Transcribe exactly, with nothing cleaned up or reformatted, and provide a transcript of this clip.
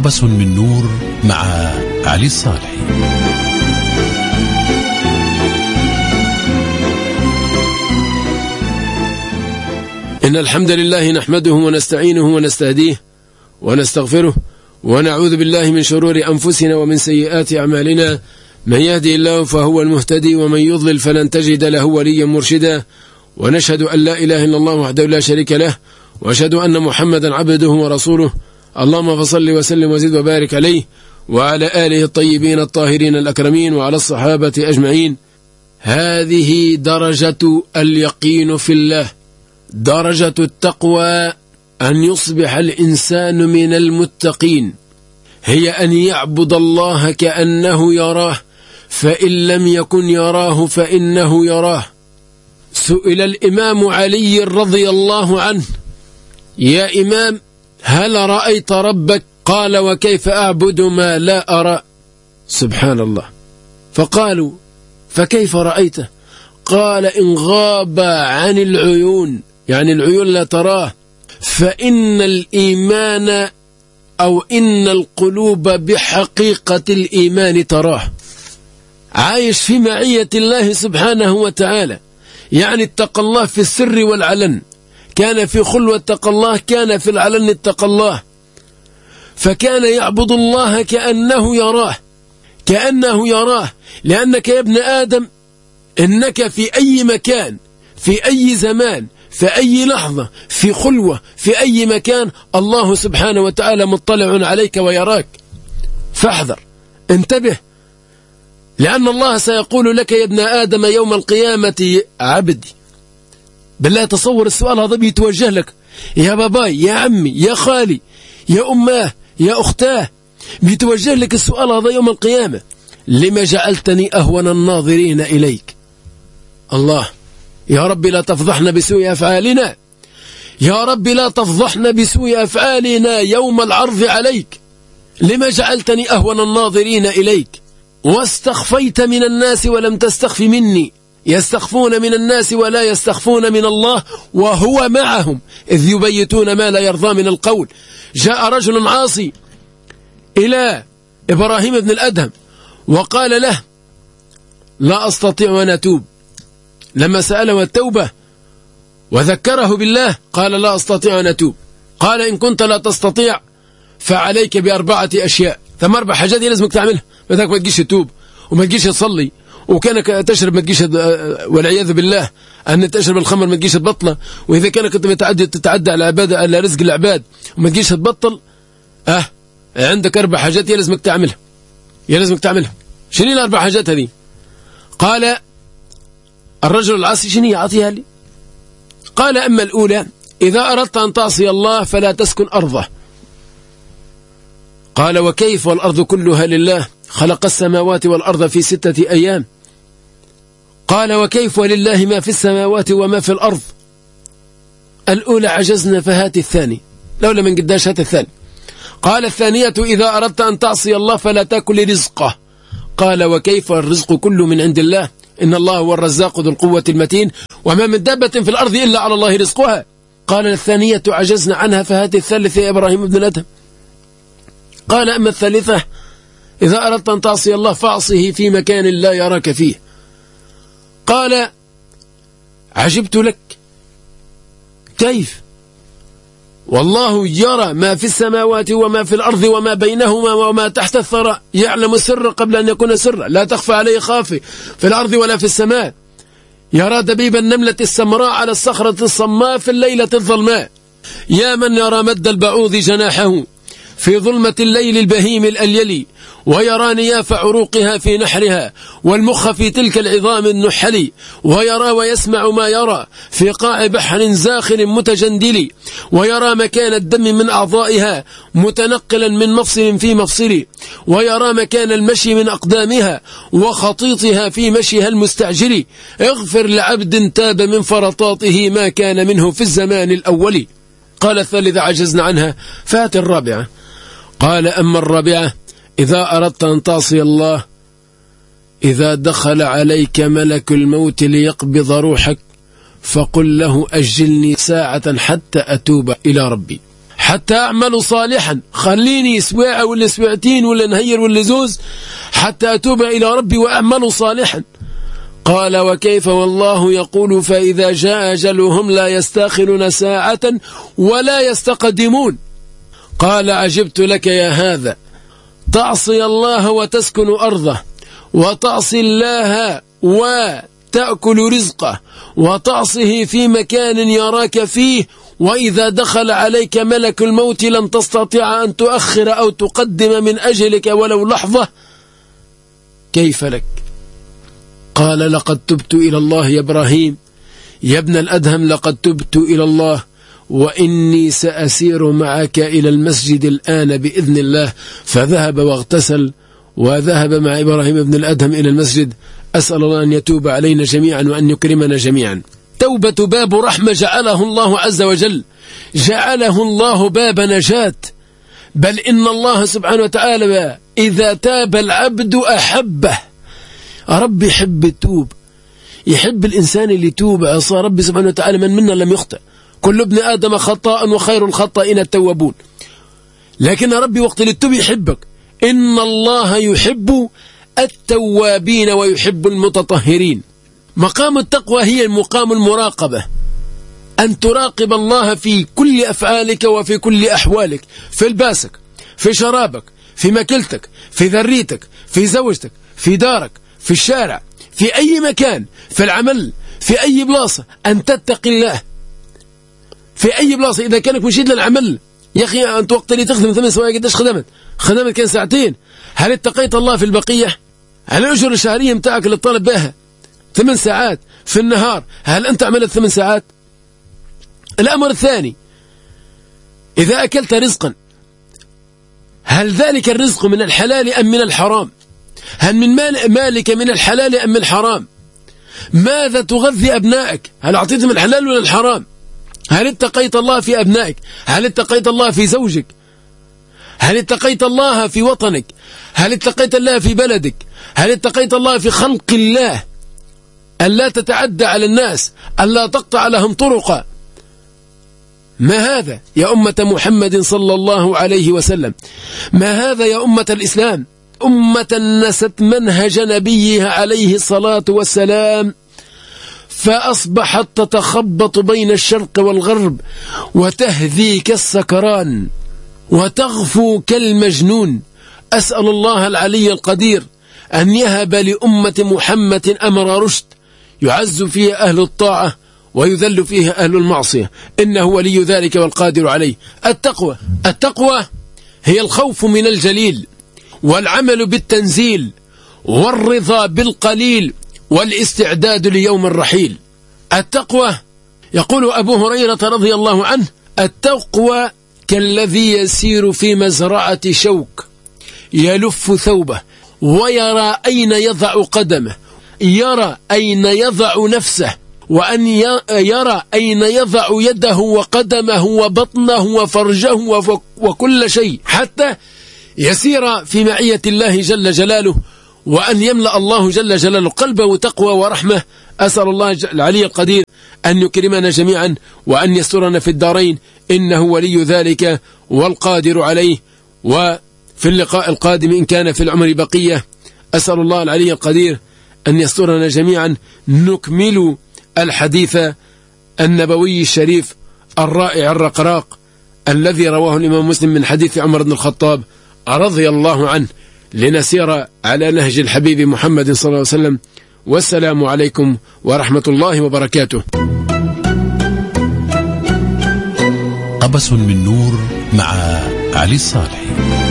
قبس من نور مع علي الصالحي. إن الحمد لله نحمده ونستعينه ونستهديه ونستغفره ونعوذ بالله من شرور أنفسنا ومن سيئات أعمالنا. من يهدي الله فهو المهتدي ومن يضلل فلن تجد له وليا مرشدا. ونشهد أن لا إله إلا الله وحده لا شريك له، وأشهد أن محمدا عبده ورسوله. اللهم فصل وسلم وزد وبارك عليه وعلى آله الطيبين الطاهرين الأكرمين وعلى الصحابة أجمعين. هذه درجة اليقين في الله، درجة التقوى، أن يصبح الإنسان من المتقين، هي أن يعبد الله كأنه يراه، فإن لم يكن يراه فإنه يراه. سئل الإمام علي رضي الله عنه: يا إمام، هل رأيت ربك؟ قال: وكيف أعبد ما لا أرى؟ سبحان الله. فقالوا: فكيف رأيته؟ قال: إن غاب عن العيون، يعني العيون لا تراه، فإن الإيمان أو إن القلوب بحقيقة الإيمان تراه. عايش في معية الله سبحانه وتعالى، يعني اتقى الله في السر والعلن، كان في خلوة اتقى الله، كان في العلن اتقى الله، فكان يعبد الله كأنه يراه، كأنه يراه. لأنك يا ابن آدم إنك في أي مكان، في أي زمان، في أي لحظة، في خلوة، في أي مكان، الله سبحانه وتعالى مطلع عليك ويراك. فاحذر، انتبه، لأن الله سيقول لك يا ابن آدم يوم القيامة: عبدي. بالله تصور السؤال هذا بيتوجه لك، يا باباي، يا عمي، يا خالي، يا أماه، يا أختاه، بيتوجه لك السؤال هذا يوم القيامة: لما جعلتني أهون الناظرين إليك؟ الله، يا رب لا تفضحنا بسوء أفعالنا، يا رب لا تفضحنا بسوء أفعالنا يوم العرض عليك. لما جعلتني أهون الناظرين إليك؟ واستخفيت من الناس ولم تستخف مني. يستخفون من الناس ولا يستخفون من الله وهو معهم إذ يبيتون ما لا يرضى من القول. جاء رجل عاصي إلى إبراهيم بن الأدهم وقال له: لا أستطيع أن أتوب. لما سأله التوبة وذكره بالله قال: لا أستطيع أن أتوب. قال: إن كنت لا تستطيع فعليك بأربعة أشياء، ثم أربع حاجات لازمك تعملها، بدك ما تجيش تتوب وما تجيش تصلي، وكانك تشرب ما تجيش، والعياذ بالله أن تشرب الخمر ما تجيش تبطله، وإذا كانك تتعدى تتعدى على العبادة على رزق العباد وما تجيش تبطل، أه عندك أربع حاجات لازمك تعملها، لازمك تعملها. شنو الأربع حاجات هذه؟ قال الرجل العاصي: شنو أعطيها لي؟ قال: أما الأولى: إذا أردت أن تعصي الله فلا تسكن أرضه. قال: وكيف والأرض كلها لله؟ خلق السماوات والأرض في ستة أيام. قال: وكيف ولله ما في السماوات وما في الأرض؟ الأولى عجزنا فهات الثاني، لولا من قداش هات الثاني. قال: الثانية: إذا أردت أن تعصي الله فلا تأكل رزقه. قال: وكيف الرزق كله من عند الله؟ إن الله هو الرزاق ذو القوة المتين، وما من دابة في الأرض إلا على الله رزقها. قال: الثانية عجزنا عنها فهات الثالثة يا إبراهيم بن الأدهم. قال: أما الثالثة: إذا أردت أن تعصي الله فاعصه في مكان لا يراك فيه. قال: عجبت لك، كيف؟ والله يرى ما في السماوات وما في الأرض وما بينهما وما تحت الثرى، يعلم السر قبل أن يكون سرا، لا تخفى عليه خافي في الأرض ولا في السماء. يرى دبيب النملة السمراء على الصخرة الصماء في الليلة الظلماء. يا من يرى مد البعوض جناحه في ظلمة الليل البهيم الأليل، ويرى نياف عروقها في نحرها والمخ في تلك العظام النحل، ويرى ويسمع ما يرى في قاع بحر زاخر متجندل، ويرى مكان الدم من أعضائها متنقلا من مفصل في مفصل، ويرى مكان المشي من أقدامها وخطيطها في مشيها المستعجل. اغفر لعبد تاب من فرطاته ما كان منه في الزمان الأول. قال: الثالثة عجزنا عنها فات الرابعة. قال: أما الرابعة: إذا أردت أن تعصي الله، إذا دخل عليك ملك الموت ليقبض روحك فقل له: أجلني ساعة حتى أتوب إلى ربي، حتى أعمل صالحا، خليني سواعة ولا سواعتين ولا نهير ولا زوز حتى أتوب إلى ربي وأعمل صالحا. قال وكيف والله يقول فإذا جاء أجلهم لا يستأخرون ساعة ولا يستقدمون. قال عجبت لك يا هذا، تعصي الله وتسكن أرضه، وتعصي الله وتأكل رزقه، وتعصيه في مكان يراك فيه، وإذا دخل عليك ملك الموت لن تستطيع أن تؤخر أو تقدم من أجلك ولو لحظة، كيف لك؟ قال لقد تبت إلى الله يا إبراهيم، يا ابن الأدهم لقد تبت إلى الله، وإني سأسير معك إلى المسجد الآن بإذن الله. فذهب واغتسل وذهب مع إبراهيم ابن الأدهم إلى المسجد. أسأل الله أن يتوب علينا جميعا وأن يكرمنا جميعا. توبة باب رحمة جعله الله عز وجل، جعله الله باب نجاة، بل إن الله سبحانه وتعالى إذا تاب العبد أحبه. ربي يحب التوب، يحب الإنسان اللي توب. عصى ربي سبحانه وتعالى من منا لم يخطئ، كل ابن آدم خطاء وخير الخطائين التوابون. لكن ربي وقت اللي التوب يحبك. إن الله يحب التوابين ويحب المتطهرين. مقام التقوى هي مقام المراقبة، أن تراقب الله في كل أفعالك وفي كل أحوالك، في لباسك، في شرابك، في ماكلتك، في ذريتك، في زوجتك، في دارك، في الشارع، في أي مكان، في العمل، في أي بلاصة، أن تتقي الله في أي بلاصة. إذا كانك مشيت للعمل، يا أخي أنت وقت اللي تخدم ثمان سواء قديش خدمت؟ خدمت كان ساعتين. هل اتقيت الله في البقية؟ هل الأجر الشهرية متاعك اللي طالب بها ثمان ساعات في النهار، هل أنت عملت ثمان ساعات؟ الأمر الثاني، إذا أكلت رزقا، هل ذلك الرزق من الحلال أم من الحرام؟ هل من مال مالك من الحلال أم من الحرام؟ ماذا تغذي أبنائك؟ هل أعطيتهم الحلال ولا الحرام؟ هل اتقيت الله في أبنائك؟ هل اتقيت الله في زوجك؟ هل اتقيت الله في وطنك؟ هل اتقيت الله في بلدك؟ هل اتقيت الله في خلق الله؟ ألا تتعدى على الناس، ألا تقطع لهم طرقا. ما هذا يا أمة محمد صلى الله عليه وسلم؟ ما هذا يا أمة الإسلام؟ أمة نست منهج نبيها عليه الصلاة والسلام، فأصبحت تتخبط بين الشرق والغرب، وتهذي كالسكران، وتغفو كالمجنون. أسأل الله العلي القدير أن يهب لأمة محمد أمر رشد يعز فيه أهل الطاعة ويذل فيه أهل المعصية، إنه ولي ذلك والقادر عليه. التقوى التقوى هي الخوف من الجليل، والعمل بالتنزيل، والرضا بالقليل، والاستعداد ليوم الرحيل. التقوى، يقول أبو هريرة رضي الله عنه: التقوى كالذي يسير في مزرعة شوك، يلف ثوبه ويرى أين يضع قدمه، يرى أين يضع نفسه، وأن يرى أين يضع يده وقدمه وبطنه وفرجه وكل شيء، حتى يسير في معية الله جل جلاله، وأن يملأ الله جل جلاله قلبه تقوى ورحمة. أسأل الله العلي القدير أن يكرمنا جميعا وأن يسترنا في الدارين، إنه ولي ذلك والقادر عليه. وفي اللقاء القادم إن كان في العمر بقية، أسأل الله العلي القدير أن يسترنا جميعا. نكمل الحديث النبوي الشريف الرائع الرقراق الذي رواه الإمام مسلم من حديث عمر بن الخطاب رضي الله عنه، لنسير على نهج الحبيب محمد صلى الله عليه وسلم. والسلام عليكم ورحمة الله وبركاته. قبس من نور مع علي الصالحي.